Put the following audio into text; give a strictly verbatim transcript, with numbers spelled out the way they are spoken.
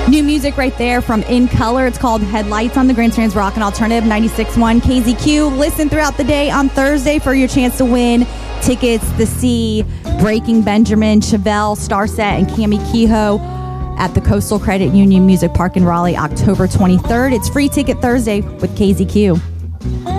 New music right there from In Color. It's called Headlights on the Grand Strands Rock and Alternative ninety-six point one K Z Q. Listen throughout the day on Thursday for your chance to win tickets to see Breaking Benjamin, Chevelle, Starset, and Cami Kehoe at the Coastal Credit Union Music Park in Raleigh, October twenty-third. It's free ticket Thursday with K Z Q.